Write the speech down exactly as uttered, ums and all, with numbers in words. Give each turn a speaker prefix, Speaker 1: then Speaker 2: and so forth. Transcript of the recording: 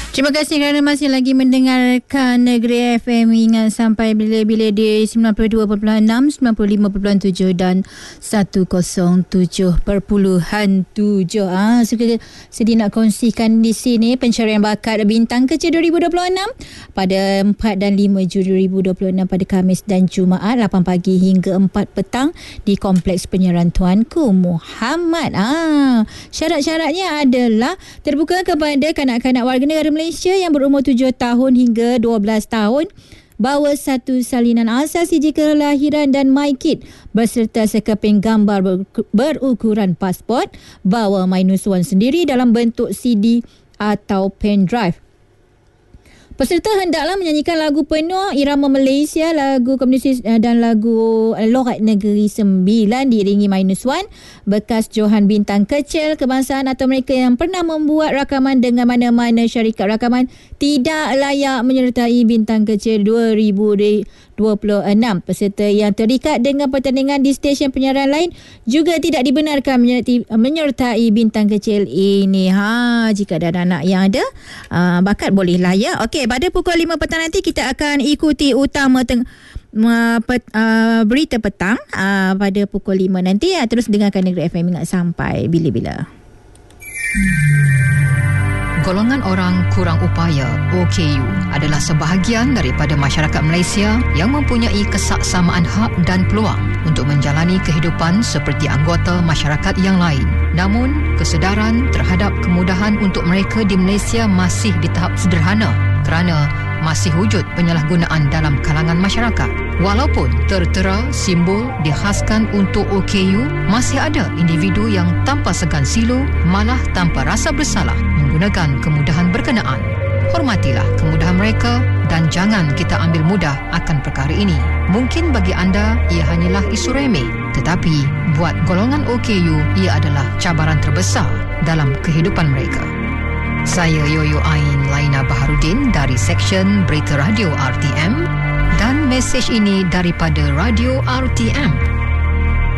Speaker 1: Terima kasih kerana masih lagi mendengarkan Negeri F M. Ingat sampai bila-bila di sembilan puluh dua perpuluhan enam, sembilan puluh lima perpuluhan tujuh dan seratus tujuh perpuluhan tujuh. Ah, suka sedih nak kongsikan di sini pencarian bakat bintang kecil dua ribu dua puluh enam pada empat dan lima Jun dua ribu dua puluh enam pada Khamis dan Jumaat lapan pagi hingga empat petang di Kompleks Penyiaran Tuanku Muhammad. Ah, syarat-syaratnya adalah terbuka kepada kanak-kanak warga negara Malaysia yang berumur tujuh tahun hingga dua belas tahun, bawa satu salinan asasi jika kelahiran dan MyKit berserta sekeping gambar ber- berukuran pasport, bawa MyNuswan sendiri dalam bentuk C D atau pen drive. Peserta hendaklah menyanyikan lagu penuh irama Malaysia, lagu komunis dan lagu Lorat Negeri Sembilan diiringi MyNuswan, bekas johan bintang kecil kebangsaan atau mereka yang pernah membuat rakaman dengan mana-mana syarikat rakaman tidak layak menyertai bintang kecil dua ribu dua puluh enam. Peserta yang terikat dengan pertandingan di stesen penyiaran lain juga tidak dibenarkan menyertai, menyertai bintang kecil ini. Ha, jika ada anak yang ada uh, bakat bolehlah ya. Okey, pada pukul lima petang nanti kita akan ikuti utama teng- uh, pet, uh, berita petang uh, pada pukul lima nanti. Uh, terus dengarkan Negeri F M ingat sampai bila-bila.
Speaker 2: Golongan orang kurang upaya O K U adalah sebahagian daripada masyarakat Malaysia yang mempunyai kesaksamaan hak dan peluang untuk menjalani kehidupan seperti anggota masyarakat yang lain. Namun, kesedaran terhadap kemudahan untuk mereka di Malaysia masih di tahap sederhana kerana masih wujud penyalahgunaan dalam kalangan masyarakat. Walaupun tertera simbol dikhaskan untuk O K U, masih ada individu yang tanpa segan silu, malah tanpa rasa bersalah menggunakan kemudahan berkenaan. Hormatilah kemudahan mereka dan jangan kita ambil mudah akan perkara ini. Mungkin bagi anda ia hanyalah isu remeh, tetapi buat golongan O K U ia adalah cabaran terbesar dalam kehidupan mereka. Saya Yoyo Ain Laina Baharudin dari Seksyen Berita Radio R T M dan mesej ini daripada Radio R T M.